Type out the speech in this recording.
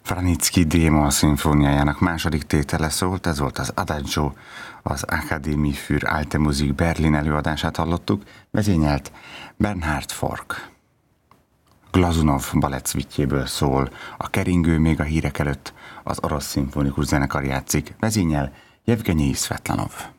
Wranitzky D-moll szimfóniájának második tétele szólt, ez volt az Adagio, az Akademie für Alte Musik Berlin előadását hallottuk, vezényelt Bernhard Fork. Glazunov balettszvitjéből szól, a keringő még a hírek előtt, az orosz szimfonikus zenekar játszik, vezényel Jevgenyij Szvetlanov.